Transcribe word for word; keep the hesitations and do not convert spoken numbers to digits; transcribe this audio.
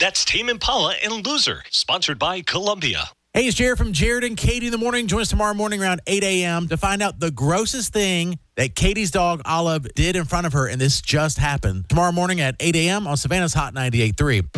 That's Tame Impala and Loser, sponsored by Columbia. Hey, it's Jared from Jared and Katie in the morning. Join us tomorrow morning around eight a.m. to find out the grossest thing that Katie's dog, Olive, did in front of her, and this just happened. Tomorrow morning at eight a.m. on Savannah's Hot ninety-eight point three.